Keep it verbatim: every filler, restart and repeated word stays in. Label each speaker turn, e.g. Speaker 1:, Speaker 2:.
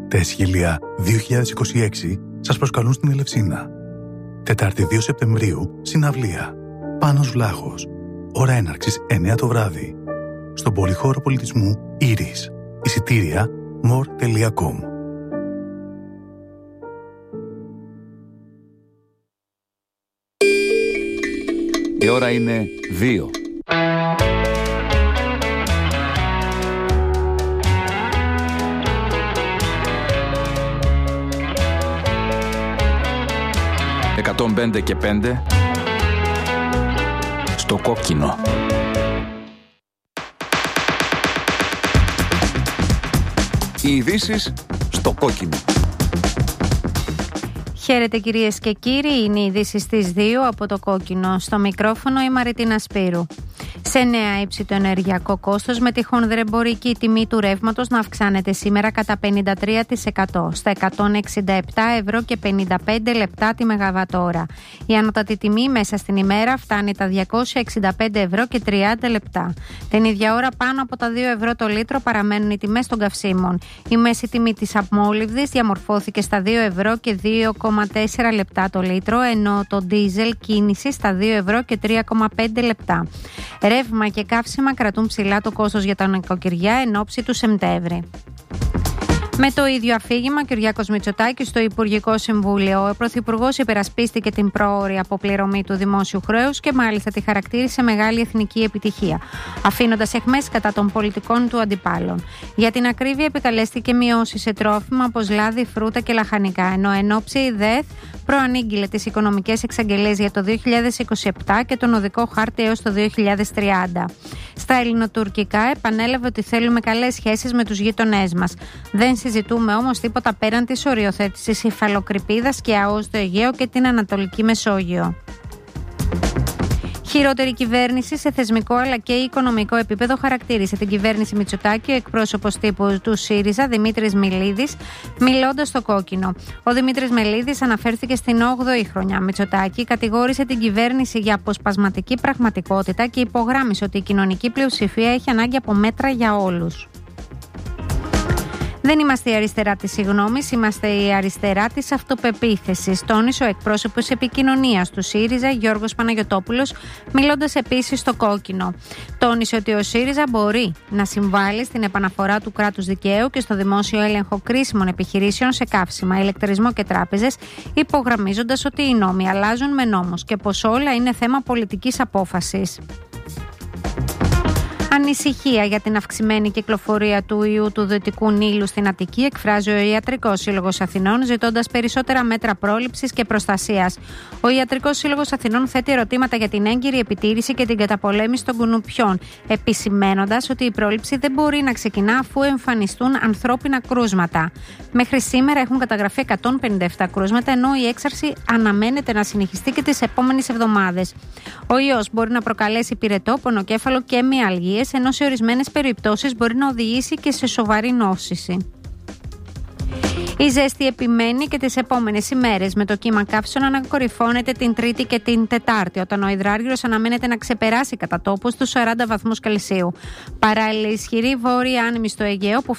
Speaker 1: Τα Αισχύλια δύο χιλιάδες είκοσι έξι σας προσκαλούν στην Ελευσίνα. Τετάρτη δύο Σεπτεμβρίου, συναυλία. Πάνος Βλάχος. Ώρα έναρξης εννιά το βράδυ. Στον Πολυχώρο Πολιτισμού Ήρης. Εισιτήρια more τελεία com.
Speaker 2: Η ώρα είναι δύο. εκατόν πέντε και πέντε στο κόκκινο. Οι ειδήσεις στο κόκκινο.
Speaker 3: Χαίρετε κυρίες και κύριοι, είναι οι ειδήσεις στις δύο από το κόκκινο. Στο μικρόφωνο η Μαριτίνα Σπύρου. Σε νέα ύψη το ενεργειακό κόστος, με τη χονδρεμπορική τιμή του ρεύματος να αυξάνεται σήμερα κατά πενήντα τρία τοις εκατό στα εκατόν εξήντα επτά ευρώ και πενήντα πέντε λεπτά τη μεγαβατόρα. Η ανώτατη τιμή μέσα στην ημέρα φτάνει τα διακόσια εξήντα πέντε ευρώ και τριάντα λεπτά. Την ίδια ώρα πάνω από τα δύο ευρώ το λίτρο παραμένουν οι τιμές των καυσίμων. Η μέση τιμή της απμόλυβδης διαμορφώθηκε στα δύο ευρώ και δύο κόμμα τέσσερα λεπτά το λίτρο, ενώ το ντίζελ κίνηση στα δύο ευρώ και τρία κόμμα πέντε λεπτά. Ρεύμα και καύσιμα κρατούν ψηλά το κόστος για τα νοικοκυριά εν ώψη του Σεπτέμβρη. Με το ίδιο αφήγημα, Κυριάκος Μητσοτάκης στο Υπουργικό Συμβούλιο. Ο Πρωθυπουργός υπερασπίστηκε την πρόωρη αποπληρωμή του δημόσιου χρέους και μάλιστα τη χαρακτήρισε μεγάλη εθνική επιτυχία, αφήνοντας αιχμές κατά των πολιτικών του αντιπάλων. Για την ακρίβεια, επικαλέστηκε μειώσεις σε τρόφιμα όπως λάδι, φρούτα και λαχανικά, ενώ εν ώψη η ΔΕΘ προανήγγειλε τις οικονομικές εξαγγελίες για το δύο χιλιάδες είκοσι επτά και τον οδικό χάρτη έως το δύο χιλιάδες τριάντα. Στα ελληνοτουρκικά επανέλαβε ότι θέλουμε καλές σχέσεις με τους γείτονές μας. Δεν συζητούμε όμως τίποτα πέραν της οριοθέτησης υφαλοκρηπίδας και ΑΟΣ στο Αιγαίο και την Ανατολική Μεσόγειο. Χειρότερη κυβέρνηση σε θεσμικό αλλά και οικονομικό επίπεδο χαρακτήρισε την κυβέρνηση Μητσοτάκη ο εκπρόσωπος τύπου του ΣΥΡΙΖΑ Δημήτρης Μελίδης, μιλώντας στο κόκκινο. Ο Δημήτρης Μελίδης αναφέρθηκε στην όγδοη χρονιά Μητσοτάκη, κατηγόρησε την κυβέρνηση για αποσπασματική πραγματικότητα και υπογράμμισε ότι η κοινωνική πλειοψηφία έχει ανάγκη από μέτρα για όλους. Δεν είμαστε η αριστερά της συγγνώμης, είμαστε η αριστερά της αυτοπεποίθησης, τόνισε ο εκπρόσωπος επικοινωνίας του ΣΥΡΙΖΑ Γιώργος Παναγιωτόπουλος, μιλώντας επίσης στο κόκκινο. Τόνισε ότι ο ΣΥΡΙΖΑ μπορεί να συμβάλλει στην επαναφορά του κράτους δικαίου και στο δημόσιο έλεγχο κρίσιμων επιχειρήσεων σε καύσιμα, ηλεκτρισμό και τράπεζες, υπογραμμίζοντας ότι οι νόμοι αλλάζουν με νόμους και πως όλα είναι θέμα πολιτικής απόφασης. Ανησυχία για την αυξημένη κυκλοφορία του ιού του Δυτικού Νείλου στην Αττική εκφράζει ο Ιατρικός Σύλλογος Αθηνών, ζητώντας περισσότερα μέτρα πρόληψης και προστασίας. Ο Ιατρικός Σύλλογος Αθηνών θέτει ερωτήματα για την έγκυρη επιτήρηση και την καταπολέμηση των κουνουπιών, επισημαίνοντας ότι η πρόληψη δεν μπορεί να ξεκινά αφού εμφανιστούν ανθρώπινα κρούσματα. Μέχρι σήμερα έχουν καταγραφεί εκατόν πενήντα επτά κρούσματα, ενώ η έξαρση αναμένεται να συνεχιστεί και τις επόμενες εβδομάδες. Ο ιός μπορεί να προκαλέσει πυρετό, πονοκέφαλο και μυαλγίες, ενώ σε ορισμένες περιπτώσεις μπορεί να οδηγήσει και σε σοβαρή νόσηση. Η ζέστη επιμένει και τις επόμενες ημέρες, με το κύμα καύσωνα να κορυφώνεται την Τρίτη και την Τετάρτη, όταν ο υδράργυρος αναμένεται να ξεπεράσει κατά τόπους τους σαράντα βαθμούς Κελσίου. Παράλληλα, ισχυρή βόρεια άνεμη στο Αιγαίο που